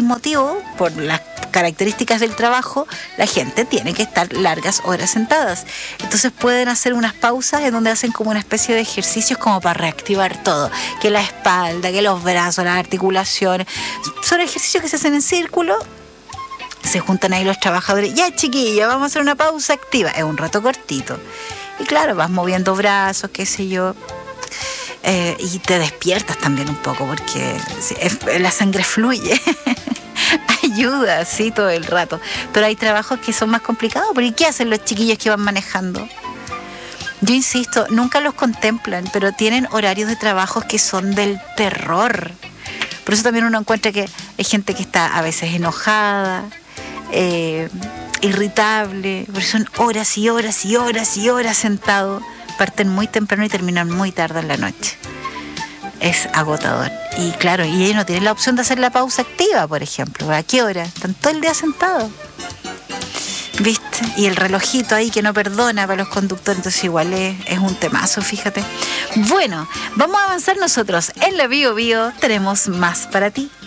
motivo, por las características del trabajo, la gente tiene que estar largas horas sentadas. Entonces pueden hacer unas pausas en donde hacen como una especie de ejercicios como para reactivar todo, que la espalda, que los brazos, las articulaciones. Son ejercicios que se hacen en círculo. Se juntan ahí los trabajadores. Ya, chiquilla, vamos a hacer una pausa activa. Es un rato cortito. Y claro, vas moviendo brazos, qué sé yo. Y te despiertas también un poco porque la sangre fluye. Ayuda, sí, todo el rato. Pero hay trabajos que son más complicados. ¿Por qué hacen los chiquillos que van manejando? Yo insisto, nunca los contemplan, pero tienen horarios de trabajo que son del terror. Por eso también uno encuentra que hay gente que está a veces enojada, irritable, porque son horas y horas y horas y horas sentados. Parten muy temprano y terminan muy tarde en la noche. Es agotador. Y claro, y ellos no tienen la opción de hacer la pausa activa, por ejemplo. ¿A qué hora? Están todo el día sentados. ¿Viste? Y el relojito ahí que no perdona para los conductores, entonces igual es un temazo, fíjate. Bueno, vamos a avanzar nosotros. En la Bio Bio tenemos más para ti.